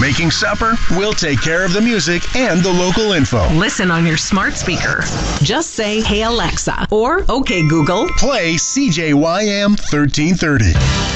making supper, we'll take care of the music and the local info. Listen on your smart speaker. Just say, "Hey Alexa," or "Okay Google, play CJYM 1330.